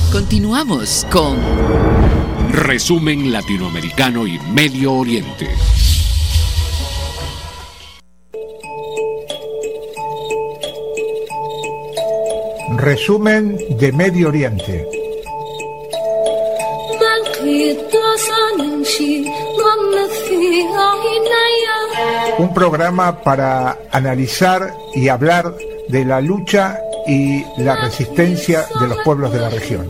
Continuamos con Resumen Latinoamericano y Medio Oriente. Resumen de Medio Oriente. Un programa para analizar y hablar de la lucha y la resistencia de los pueblos de la región.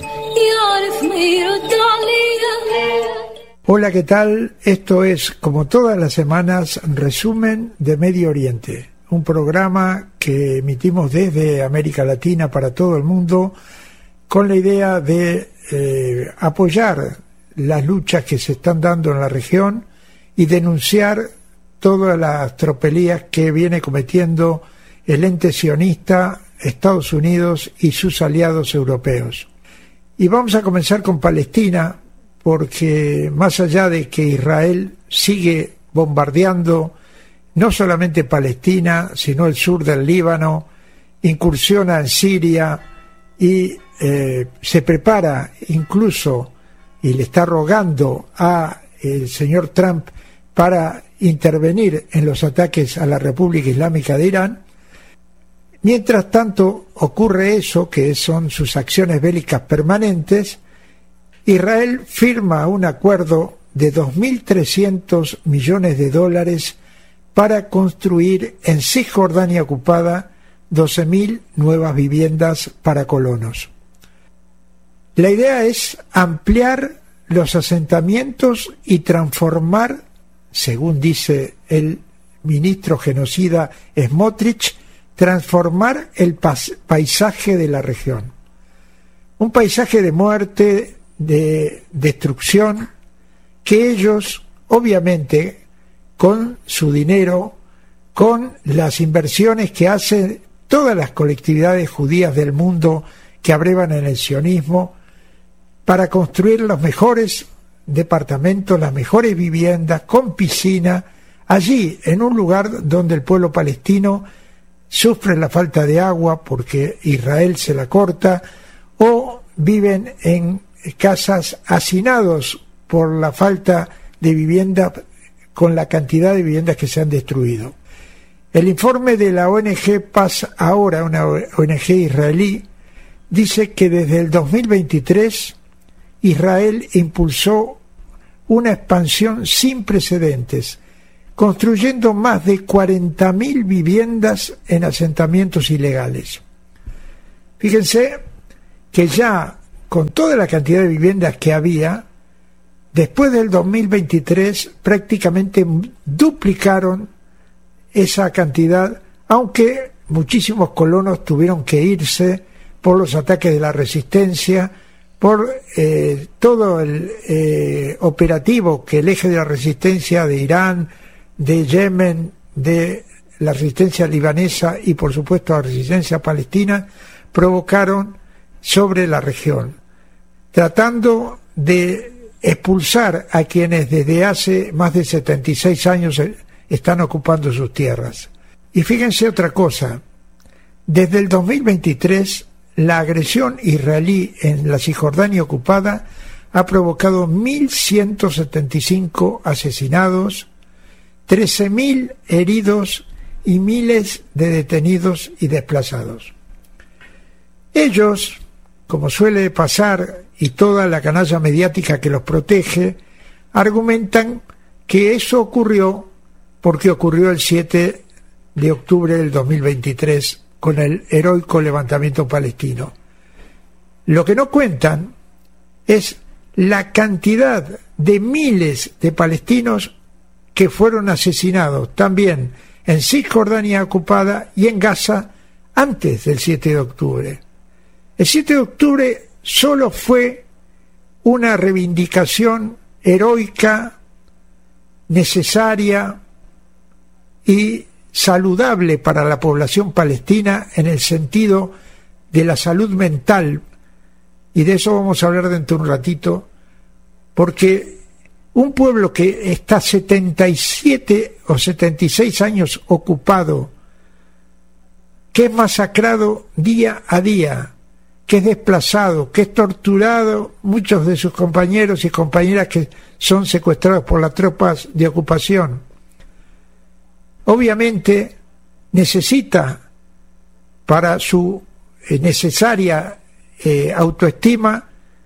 Hola, ¿qué tal? Esto es, como todas las semanas, Resumen de Medio Oriente, un programa que emitimos desde América Latina para todo el mundo con la idea de apoyar las luchas que se están dando en la región y denunciar todas las tropelías que viene cometiendo el ente sionista, Estados Unidos y sus aliados europeos. Y vamos a comenzar con Palestina, porque más allá de que Israel sigue bombardeando no solamente Palestina, sino el sur del Líbano, incursiona en Siria y se prepara incluso y le está rogando a el señor Trump para intervenir en los ataques a la República Islámica de Irán. Mientras tanto ocurre eso, que son sus acciones bélicas permanentes. Israel firma un acuerdo de 2.300 millones de dólares para construir en Cisjordania ocupada 12.000 nuevas viviendas para colonos. La idea es ampliar los asentamientos y transformar, según dice el ministro genocida Smotrich, transformar el paisaje de la región. Un paisaje de muerte, de destrucción, que ellos, obviamente, con su dinero, con las inversiones que hacen todas las colectividades judías del mundo que abrevan en el sionismo, para construir los mejores departamentos, las mejores viviendas, con piscina, allí, en un lugar donde el pueblo palestino sufre la falta de agua porque Israel se la corta, o viven en casas hacinados por la falta de vivienda, con la cantidad de viviendas que se han destruido. El informe de la ONG Paz Ahora, una ONG israelí, dice que desde el 2023 Israel impulsó una expansión sin precedentes, construyendo más de 40.000 viviendas en asentamientos ilegales. Fíjense que ya con toda la cantidad de viviendas que había, después del 2023 prácticamente duplicaron esa cantidad, aunque muchísimos colonos tuvieron que irse por los ataques de la resistencia, por todo el operativo que el eje de la resistencia de Irán, de Yemen, de la resistencia libanesa y por supuesto la resistencia palestina provocaron sobre la región, tratando de expulsar a quienes desde hace más de 76 años están ocupando sus tierras. Y fíjense otra cosa, desde el 2023 la agresión israelí en la Cisjordania ocupada ha provocado 1.175 asesinados, 13.000 heridos y miles de detenidos y desplazados. Ellos, como suele pasar, y toda la canalla mediática que los protege, argumentan que eso ocurrió porque ocurrió el 7 de octubre del 2023 con el heroico levantamiento palestino. Lo que no cuentan es la cantidad de miles de palestinos que fueron asesinados también en Cisjordania ocupada y en Gaza antes del 7 de octubre. El 7 de octubre solo fue una reivindicación heroica, necesaria y saludable para la población palestina en el sentido de la salud mental, y de eso vamos a hablar dentro de un ratito, porque un pueblo que está 77 o 76 años ocupado, que es masacrado día a día, que es desplazado, que es torturado, muchos de sus compañeros y compañeras que son secuestrados por las tropas de ocupación. Obviamente necesita para su necesaria autoestima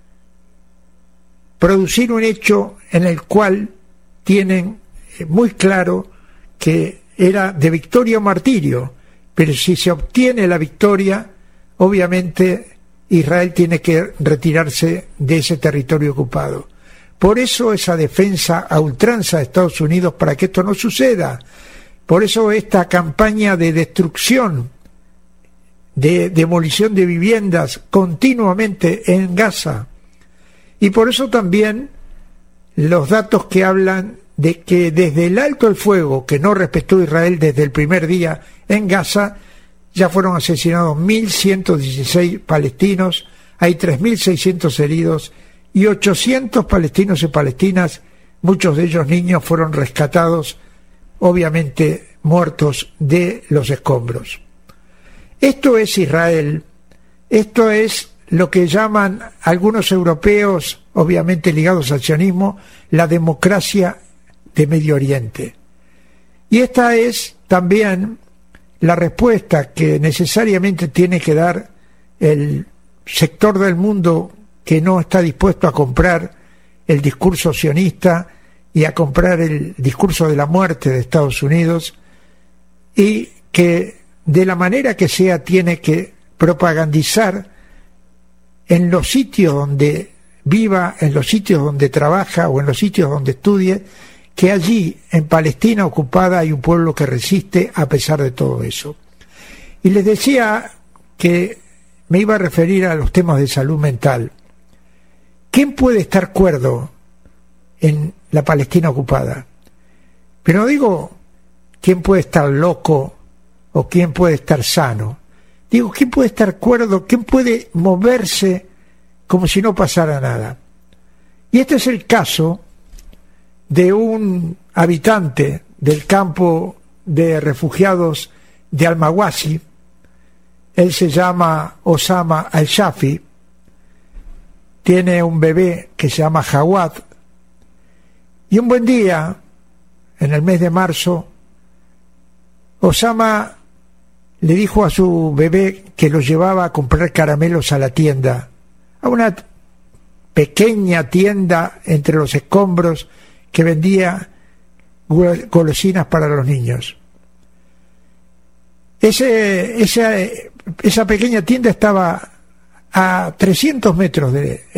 producir un hecho en el cual tienen muy claro que era de victoria o martirio, pero si se obtiene la victoria, obviamente Israel tiene que retirarse de ese territorio ocupado. Por eso esa defensa a ultranza de Estados Unidos para que esto no suceda. Por eso esta campaña de destrucción, de demolición de viviendas continuamente en Gaza. Y por eso también los datos que hablan de que desde el alto el fuego que no respetó Israel desde el primer día en Gaza, ya fueron asesinados 1.116 palestinos, hay 3.600 heridos y 800 palestinos y palestinas, muchos de ellos niños, fueron rescatados, obviamente muertos de los escombros. Esto es Israel, esto es lo que llaman algunos europeos, obviamente ligados al sionismo, la democracia de Medio Oriente. Y esta es también la respuesta que necesariamente tiene que dar el sector del mundo que no está dispuesto a comprar el discurso sionista y a comprar el discurso de la muerte de Estados Unidos, y que de la manera que sea tiene que propagandizar en los sitios donde viva, en los sitios donde trabaja o en los sitios donde estudie, que allí, en Palestina ocupada, hay un pueblo que resiste a pesar de todo eso. Y les decía que me iba a referir a los temas de salud mental. ¿Quién puede estar cuerdo en la Palestina ocupada? Pero no digo quién puede estar loco o quién puede estar sano. Digo, ¿quién puede estar cuerdo? ¿Quién puede moverse como si no pasara nada? Y este es el caso de un habitante del campo de refugiados de Al-Mawasi. Él se llama Osama Al-Shafi, tiene un bebé que se llama Jawad, y un buen día, en el mes de marzo, Osama le dijo a su bebé que lo llevaba a comprar caramelos a la tienda, a una pequeña tienda entre los escombros que vendía golosinas para los niños. Esa pequeña tienda estaba a 300 metros de